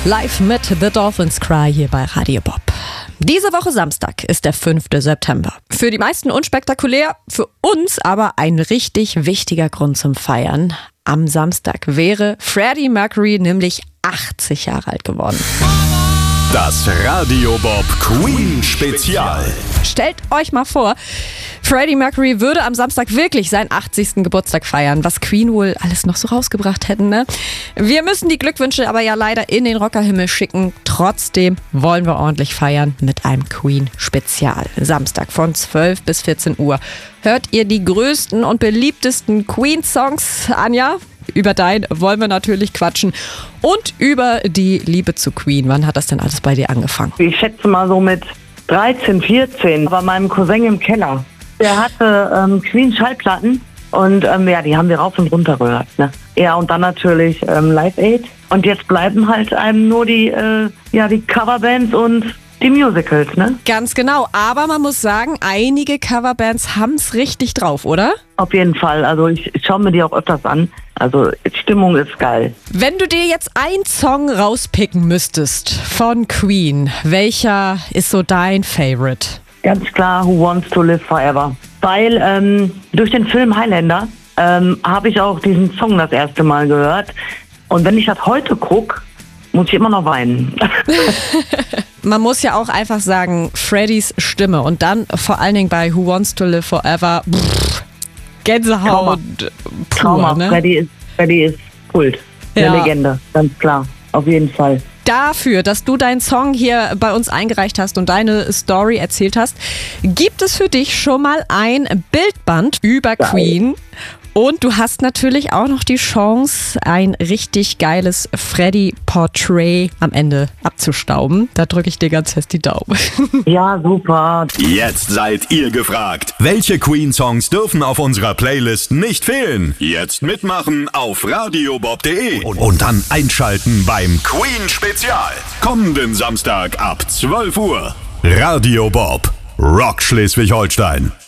Live mit The Dolphins Cry hier bei Radio Bob. Diese Woche Samstag ist der 5. September. Für die meisten unspektakulär, für uns aber ein richtig wichtiger Grund zum Feiern. Am Samstag wäre Freddie Mercury nämlich 80 Jahre alt geworden. Das Radio Bob Queen Spezial. Stellt euch mal vor, Freddie Mercury würde am Samstag wirklich seinen 80. Geburtstag feiern, was Queen wohl alles noch so rausgebracht hätten, ne? Wir müssen die Glückwünsche aber ja leider in den Rockerhimmel schicken. Trotzdem wollen wir ordentlich feiern mit einem Queen-Spezial. Samstag von 12 bis 14 Uhr. Hört ihr die größten und beliebtesten Queen-Songs, Anja? Über dein wollen wir natürlich quatschen und über die Liebe zu Queen. Wann hat das denn alles bei dir angefangen? Ich schätze mal so mit 13, 14 bei meinem Cousin im Keller. Der hatte Queen-Schallplatten und die haben wir rauf und runter gehört. Ne? Ja, und dann natürlich Live Aid. Und jetzt bleiben halt einem nur die Coverbands und die Musicals, ne? Ganz genau, aber man muss sagen, einige Coverbands haben es richtig drauf, oder? Auf jeden Fall, also ich schaue mir die auch öfters an. Also die Stimmung ist geil. Wenn du dir jetzt einen Song rauspicken müsstest von Queen, welcher ist so dein Favorite? Ganz klar, Who Wants to Live Forever. Weil durch den Film Highlander habe ich auch diesen Song das erste Mal gehört. Und wenn ich das heute gucke, muss ich immer noch weinen. Man muss ja auch einfach sagen, Freddies Stimme und dann vor allen Dingen bei Who Wants to Live Forever, Gänsehaut pur, ne? Freddie ist Kult, eine Legende, ganz klar, auf jeden Fall. Dafür, dass du deinen Song hier bei uns eingereicht hast und deine Story erzählt hast, gibt es für dich schon mal ein Bildband über Queen. Und du hast natürlich auch noch die Chance, ein richtig geiles Freddie-Portrait am Ende abzustauben. Da drücke ich dir ganz fest die Daumen. Ja, super. Jetzt seid ihr gefragt. Welche Queen-Songs dürfen auf unserer Playlist nicht fehlen? Jetzt mitmachen auf radiobob.de und dann einschalten beim Queen-Spezial. Kommenden Samstag ab 12 Uhr. Radio Bob, Rock Schleswig-Holstein.